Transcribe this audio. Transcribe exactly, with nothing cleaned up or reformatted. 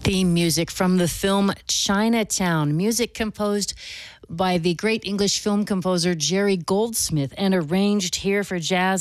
Theme music from the film Chinatown, music composed by the great English film composer Jerry Goldsmith and arranged here for Jazz